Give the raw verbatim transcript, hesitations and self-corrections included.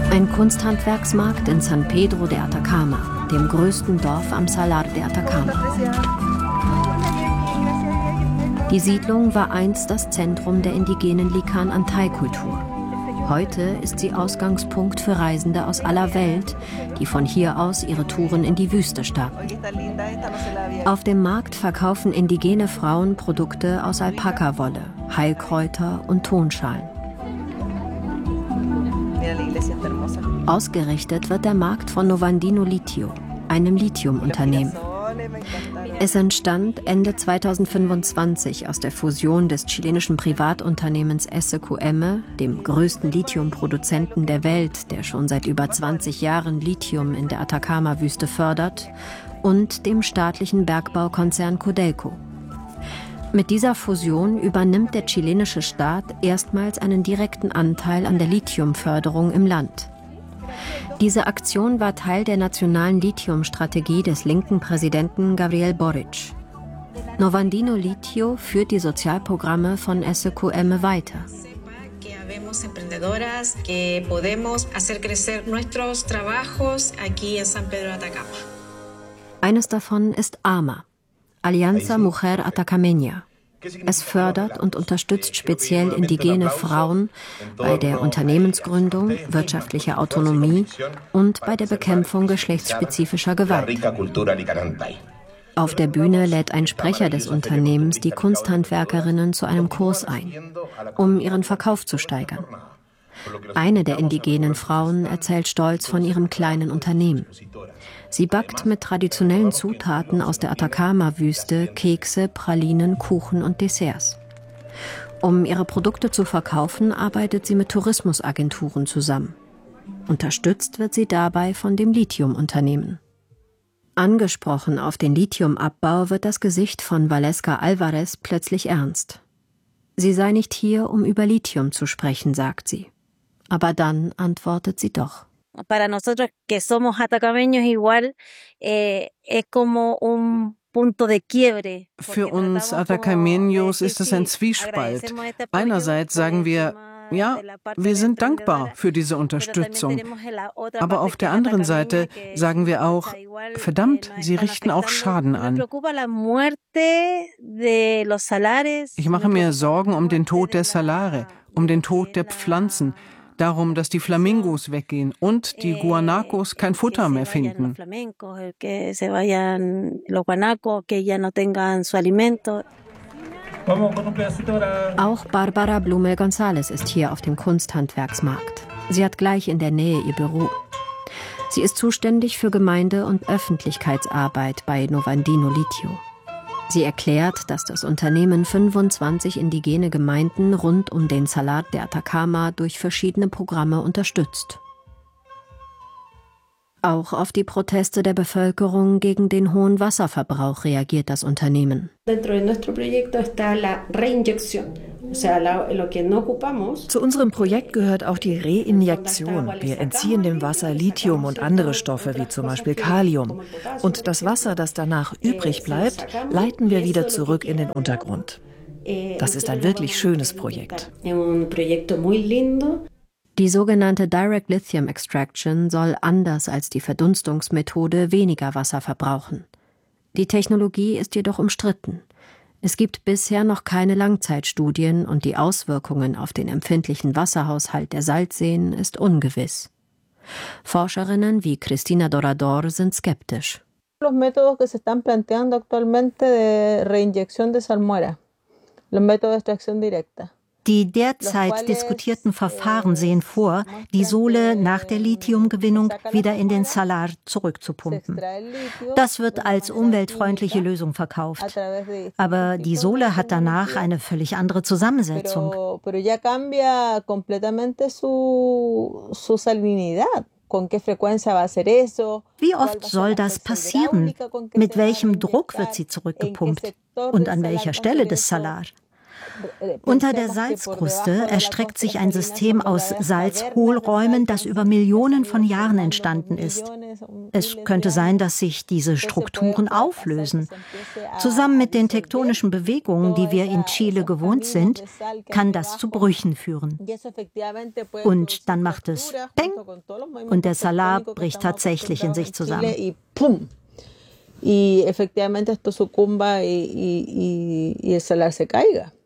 Ein Kunsthandwerksmarkt in San Pedro de Atacama, dem größten Dorf am Salar de Atacama. Die Siedlung war einst das Zentrum der indigenen Lican-Antay-Kultur. Heute ist sie Ausgangspunkt für Reisende aus aller Welt, die von hier aus ihre Touren in die Wüste starten. Auf dem Markt verkaufen indigene Frauen Produkte aus Alpaka-Wolle, Heilkräuter und Tonschalen. Ausgerichtet wird der Markt von Novandino Litio, einem Lithiumunternehmen. Es entstand Ende zweitausendfünfundzwanzig aus der Fusion des chilenischen Privatunternehmens S Q M, dem größten Lithiumproduzenten der Welt, der schon seit über zwanzig Jahren Lithium in der Atacama-Wüste fördert, und dem staatlichen Bergbaukonzern Codelco. Mit dieser Fusion übernimmt der chilenische Staat erstmals einen direkten Anteil an der Lithiumförderung im Land. Diese Aktion war Teil der nationalen Lithiumstrategie des linken Präsidenten Gabriel Boric. Novandino Litio führt die Sozialprogramme von S Q M weiter. Eines davon ist A M A, Alianza Mujer Atacameña. Es fördert und unterstützt speziell indigene Frauen bei der Unternehmensgründung, wirtschaftlicher Autonomie und bei der Bekämpfung geschlechtsspezifischer Gewalt. Auf der Bühne lädt ein Sprecher des Unternehmens die Kunsthandwerkerinnen zu einem Kurs ein, um ihren Verkauf zu steigern. Eine der indigenen Frauen erzählt stolz von ihrem kleinen Unternehmen. Sie backt mit traditionellen Zutaten aus der Atacama-Wüste Kekse, Pralinen, Kuchen und Desserts. Um ihre Produkte zu verkaufen, arbeitet sie mit Tourismusagenturen zusammen. Unterstützt wird sie dabei von dem Lithiumunternehmen. Angesprochen auf den Lithiumabbau wird das Gesicht von Valeska Alvarez plötzlich ernst. Sie sei nicht hier, um über Lithium zu sprechen, sagt sie. Aber dann antwortet sie doch. Para nosotros que somos atacameños igual eh, es como un punto de quiebre. Für uns Atacameños ist es ein Zwiespalt. Einerseits sagen wir, ja, wir sind dankbar für diese Unterstützung. Aber auf der anderen Seite sagen wir auch, verdammt, sie richten auch Schaden an. Ich mache mir Sorgen um den Tod der Salare, um den Tod der Pflanzen, darum, dass die Flamingos weggehen und die Guanacos kein Futter mehr finden. Auch Barbara Blumel-González ist hier auf dem Kunsthandwerksmarkt. Sie hat gleich in der Nähe ihr Büro. Sie ist zuständig für Gemeinde- und Öffentlichkeitsarbeit bei Novandino Litio. Sie erklärt, dass das Unternehmen fünfundzwanzig indigene Gemeinden rund um den Salar de Atacama durch verschiedene Programme unterstützt. Auch auf die Proteste der Bevölkerung gegen den hohen Wasserverbrauch reagiert das Unternehmen. Zu unserem Projekt gehört auch die Reinjektion. Wir entziehen dem Wasser Lithium und andere Stoffe, wie zum Beispiel Kalium. Und das Wasser, das danach übrig bleibt, leiten wir wieder zurück in den Untergrund. Das ist ein wirklich schönes Projekt. Die sogenannte Direct Lithium Extraction soll anders als die Verdunstungsmethode weniger Wasser verbrauchen. Die Technologie ist jedoch umstritten. Es gibt bisher noch keine Langzeitstudien und die Auswirkungen auf den empfindlichen Wasserhaushalt der Salzseen ist ungewiss. Forscherinnen wie Cristina Dorador sind skeptisch. Los métodos que se están planteando actualmente de reinyección de salmuera, los métodos de extracción directa. Die derzeit diskutierten Verfahren sehen vor, die Sohle nach der Lithiumgewinnung wieder in den Salar zurückzupumpen. Das wird als umweltfreundliche Lösung verkauft. Aber die Sohle hat danach eine völlig andere Zusammensetzung. Wie oft soll das passieren? Mit welchem Druck wird sie zurückgepumpt? Und an welcher Stelle des Salar? Unter der Salzkruste erstreckt sich ein System aus Salzhohlräumen, das über Millionen von Jahren entstanden ist. Es könnte sein, dass sich diese Strukturen auflösen. Zusammen mit den tektonischen Bewegungen, die wir in Chile gewohnt sind, kann das zu Brüchen führen. Und dann macht es Peng und der Salar bricht tatsächlich in sich zusammen. Y efectivamente esto sucumba y, y, y el salar se caiga.